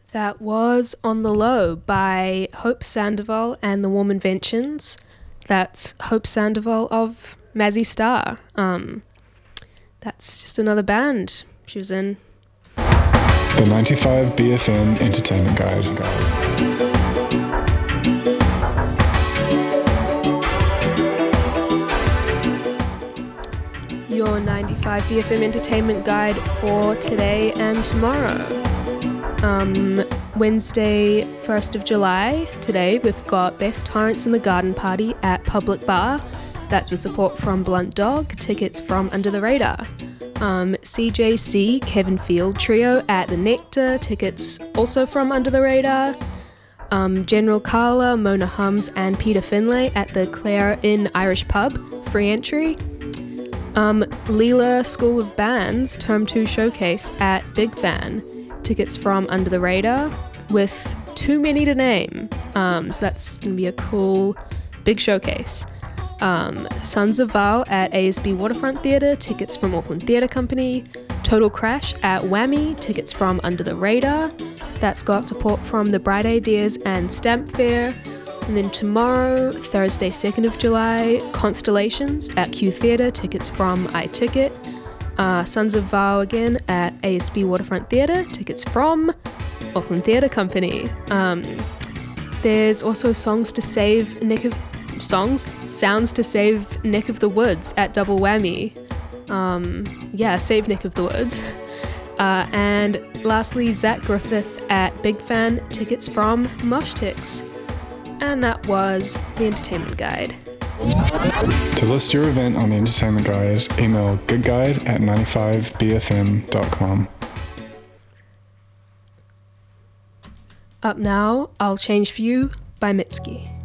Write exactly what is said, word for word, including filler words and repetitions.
That was On the Low by Hope Sandoval and the Warm Inventions. That's Hope Sandoval of Mazzy Star. Um, that's just another band she was in. The ninety-five B F M Entertainment Guide. Your ninety-five B F M Entertainment Guide for today and tomorrow. Um, Wednesday, first of July, today we've got Beth Torrance and the Garden Party at Public Bar. That's with support from Blunt Dog, tickets from Under the Radar. Um, C J C, Kevin Field Trio at the Nectar, tickets also from Under the Radar. Um, General Carla, Mona Hums and Peter Finlay at the Clare Inn Irish Pub, free entry. Um, Leela School of Bands Term two Showcase at Big Fan, tickets from Under the Radar, with too many to name, um, so that's going to be a cool big showcase. Um, Sons of Vow at A S B Waterfront Theatre, tickets from Auckland Theatre Company. Total Crash at Whammy, tickets from Under the Radar. That's got support from the Bright Ideas and Stamp Fair. And then tomorrow, Thursday second of July, Constellations at Q Theatre, tickets from iTicket. Uh, Sons of Vow again at A S B Waterfront Theatre, tickets from Auckland Theatre Company. Um, there's also Songs to Save Neck of... Songs? Sounds to Save Neck of the Woods at Double Whammy. Um, yeah, Save Neck of the Woods. Uh, and lastly, Zach Griffith at Big Fan, tickets from Moshtix. And that was the Entertainment Guide. To list your event on the Entertainment Guide, email goodguide at ninety-five b f m dot com. Up now, I'll Change For You by Mitski.